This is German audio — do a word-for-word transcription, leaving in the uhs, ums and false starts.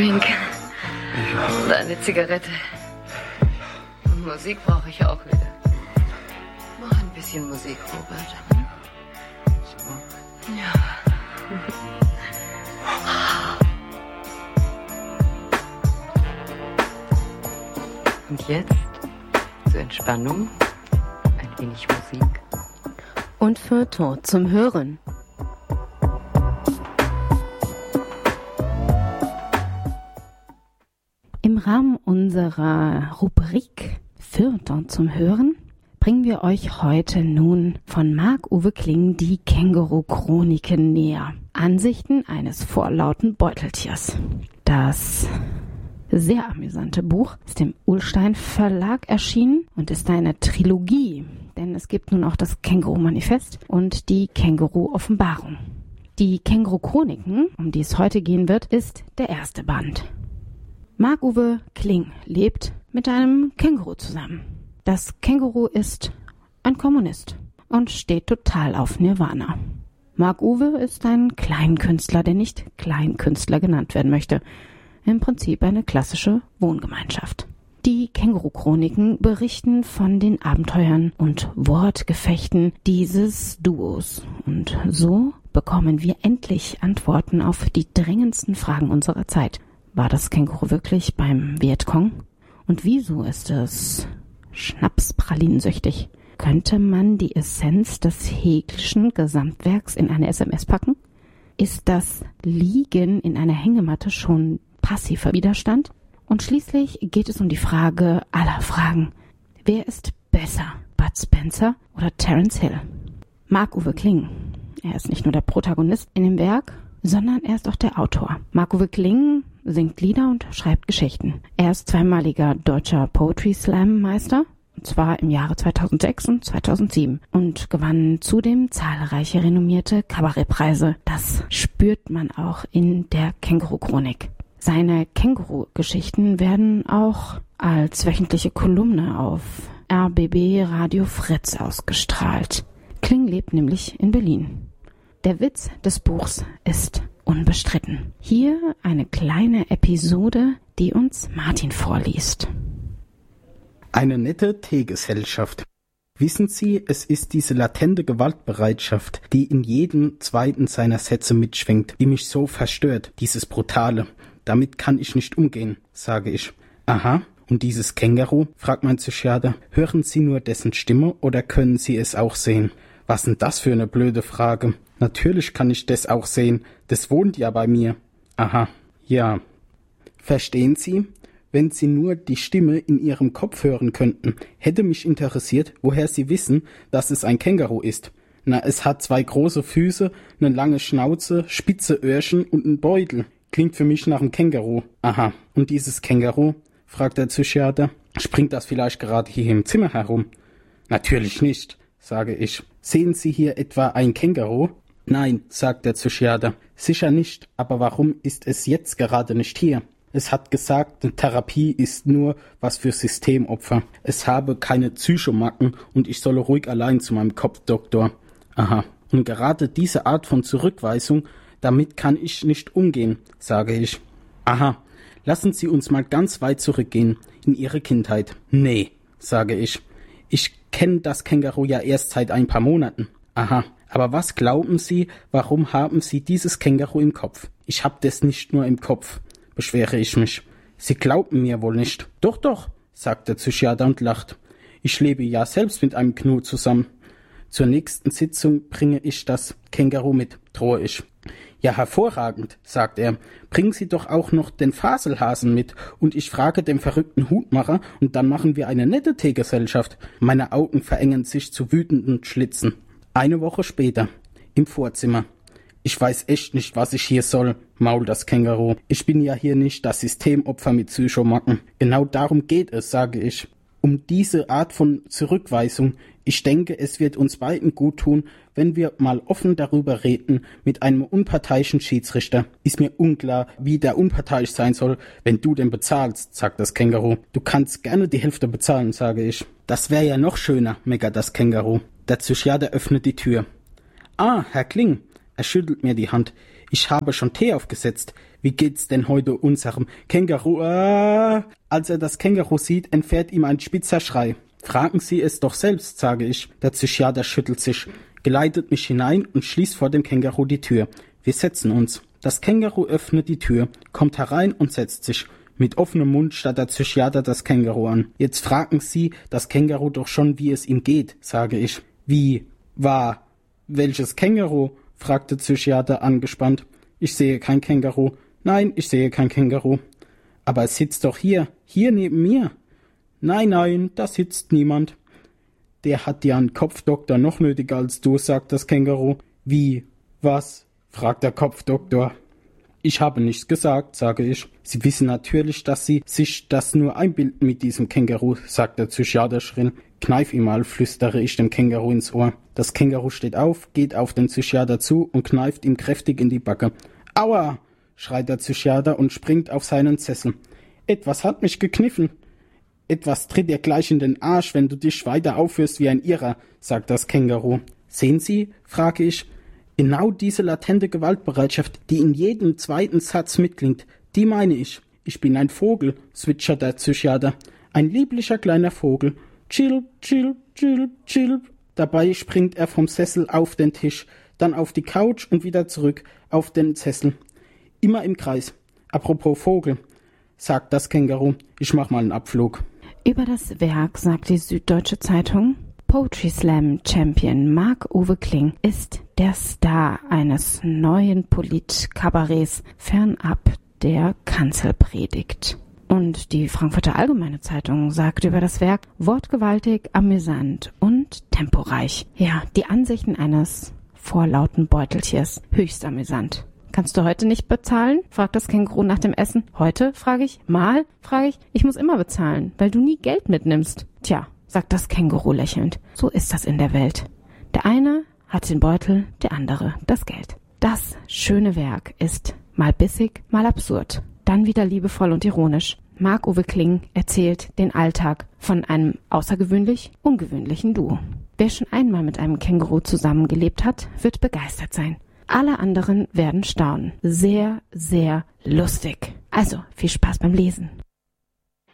Drink. Ja. Und eine Zigarette. Und Musik brauche ich auch wieder. Mach ein bisschen Musik, Robert. Hm? So. Ja. Und jetzt zur Entspannung ein wenig Musik. Und Feuilleton zum Hören. Im Rahmen unserer Rubrik Feuilleton zum Hören bringen wir euch heute nun von Marc-Uwe Kling die Känguru-Chroniken näher. Ansichten eines vorlauten Beuteltiers. Das sehr amüsante Buch ist im Ullstein Verlag erschienen und ist eine Trilogie, denn es gibt nun auch das Känguru-Manifest und die Känguru-Offenbarung. Die Känguru-Chroniken, um die es heute gehen wird, ist der erste Band. Marc-Uwe Kling lebt mit einem Känguru zusammen. Das Känguru ist ein Kommunist und steht total auf Nirvana. Marc-Uwe ist ein Kleinkünstler, der nicht Kleinkünstler genannt werden möchte. Im Prinzip eine klassische Wohngemeinschaft. Die Känguru-Chroniken berichten von den Abenteuern und Wortgefechten dieses Duos. Und so bekommen wir endlich Antworten auf die dringendsten Fragen unserer Zeit. War das Känguru wirklich beim Vietcong? Und wieso ist es schnapspralinensüchtig? Könnte man die Essenz des Hegelschen Gesamtwerks in eine S M S packen? Ist das Liegen in einer Hängematte schon passiver Widerstand? Und schließlich geht es um die Frage aller Fragen. Wer ist besser, Bud Spencer oder Terence Hill? Marc-Uwe Kling. Er ist nicht nur der Protagonist in dem Werk, sondern er ist auch der Autor. Marc-Uwe Kling singt Lieder und schreibt Geschichten. Er ist zweimaliger deutscher Poetry Slam Meister, und zwar im Jahre zweitausendsechs und zweitausendsieben, und gewann zudem zahlreiche renommierte Kabarettpreise. Das spürt man auch in der Känguru-Chronik. Seine Känguru-Geschichten werden auch als wöchentliche Kolumne auf R B B Radio Fritz ausgestrahlt. Kling lebt nämlich in Berlin. Der Witz des Buchs ist unbestritten. Hier eine kleine Episode, die uns Martin vorliest. Eine nette Teegesellschaft. Wissen Sie, es ist diese latente Gewaltbereitschaft, die in jedem zweiten seiner Sätze mitschwingt, die mich so verstört, dieses Brutale. Damit kann ich nicht umgehen, sage ich. Aha, und dieses Känguru, fragt mein Psychiater, hören Sie nur dessen Stimme oder können Sie es auch sehen? Was denn das für eine blöde Frage? Natürlich kann ich das auch sehen, das wohnt ja bei mir. Aha, ja. Verstehen Sie? Wenn Sie nur die Stimme in Ihrem Kopf hören könnten, hätte mich interessiert, woher Sie wissen, dass es ein Känguru ist. Na, es hat zwei große Füße, eine lange Schnauze, spitze Öhrchen und einen Beutel. Klingt für mich nach einem Känguru. Aha, und dieses Känguru, fragt der Psychiater, springt das vielleicht gerade hier im Zimmer herum? Natürlich nicht, sage ich. Sehen Sie hier etwa ein Känguru? Nein, sagt der Psychiater. Sicher nicht, aber warum ist es jetzt gerade nicht hier? Es hat gesagt, eine Therapie ist nur was für Systemopfer. Es habe keine Psychomacken und ich solle ruhig allein zu meinem Kopfdoktor. Aha, und gerade diese Art von Zurückweisung, damit kann ich nicht umgehen, sage ich. Aha, lassen Sie uns mal ganz weit zurückgehen, in Ihre Kindheit. Nee, sage ich. Ich kenne das Känguru ja erst seit ein paar Monaten. Aha, aber was glauben Sie, warum haben Sie dieses Känguru im Kopf? Ich hab das nicht nur im Kopf, beschwere ich mich. Sie glauben mir wohl nicht. Doch, doch, sagt der Psychiater und lacht. Ich lebe ja selbst mit einem Gnu zusammen. Zur nächsten Sitzung bringe ich das Känguru mit, drohe ich. Ja, hervorragend, sagt er. Bringen Sie doch auch noch den Faselhasen mit und ich frage den verrückten Hutmacher und dann machen wir eine nette Teegesellschaft. Meine Augen verengen sich zu wütenden Schlitzen. Eine Woche später, im Vorzimmer. Ich weiß echt nicht, was ich hier soll, mault das Känguru. Ich bin ja hier nicht das Systemopfer mit Psychomacken. Genau darum geht es, sage ich. Um diese Art von Zurückweisung. Ich denke, es wird uns beiden gut tun, wenn wir mal offen darüber reden mit einem unparteiischen Schiedsrichter. Ist mir unklar, wie der unparteiisch sein soll, wenn du den bezahlst, sagt das Känguru. Du kannst gerne die Hälfte bezahlen, sage ich. Das wäre ja noch schöner, meckert das Känguru. Der Psychiater öffnet die Tür. Ah, Herr Kling. Er schüttelt mir die Hand. Ich habe schon Tee aufgesetzt. Wie geht's denn heute unserem Känguru? Äh, als er das Känguru sieht, entfährt ihm ein spitzer Schrei. Fragen Sie es doch selbst, sage ich. Der Psychiater schüttelt sich, geleitet mich hinein und schließt vor dem Känguru die Tür. Wir setzen uns. Das Känguru öffnet die Tür, kommt herein und setzt sich. Mit offenem Mund starrt der Psychiater das Känguru an. Jetzt fragen Sie das Känguru doch schon, wie es ihm geht, sage ich. Wie? War? Welches Känguru? Fragt der Psychiater angespannt. Ich sehe kein Känguru. Nein, ich sehe kein Känguru. Aber es sitzt doch hier, hier neben mir. Nein, nein, da sitzt niemand. Der hat ja einen Kopfdoktor noch nötiger als du, sagt das Känguru. Wie? Was? Fragt der Kopfdoktor. Ich habe nichts gesagt, sage ich. Sie wissen natürlich, dass Sie sich das nur einbilden mit diesem Känguru, sagt der Psychiater schrill. Kneif ihn mal, flüstere ich dem Känguru ins Ohr. Das Känguru steht auf, geht auf den Psychiater zu und kneift ihm kräftig in die Backe. Aua! Schreit der Psychiater und springt auf seinen Sessel. Etwas hat mich gekniffen. Etwas tritt dir gleich in den Arsch, wenn du dich weiter aufführst wie ein Irrer, sagt das Känguru. Sehen Sie, frage ich, genau diese latente Gewaltbereitschaft, die in jedem zweiten Satz mitklingt, die meine ich. Ich bin ein Vogel, zwitschert der Psychiater. Ein lieblicher kleiner Vogel. Chilp, chilp, chilp, chilp. Dabei springt er vom Sessel auf den Tisch, dann auf die Couch und wieder zurück auf den Sessel. Immer im Kreis. Apropos Vogel, sagt das Känguru, ich mach mal einen Abflug. Über das Werk sagt die Süddeutsche Zeitung, Poetry Slam Champion Marc-Uwe Kling ist der Star eines neuen Polit-Kabarets fernab der Kanzelpredigt. Und die Frankfurter Allgemeine Zeitung sagt über das Werk wortgewaltig, amüsant und temporeich. Ja, die Ansichten eines vorlauten Beuteltiers, höchst amüsant. Kannst du heute nicht bezahlen? Fragt das Känguru nach dem Essen. Heute? Frage ich. Mal? Frage ich. Ich muss immer bezahlen, weil du nie Geld mitnimmst. Tja, sagt das Känguru lächelnd. So ist das in der Welt. Der eine hat den Beutel, der andere das Geld. Das schöne Werk ist mal bissig, mal absurd, dann wieder liebevoll und ironisch. Marc-Uwe Kling erzählt den Alltag von einem außergewöhnlich ungewöhnlichen Duo. Wer schon einmal mit einem Känguru zusammengelebt hat, wird begeistert sein. Alle anderen werden staunen. Sehr, sehr lustig. Also, viel Spaß beim Lesen.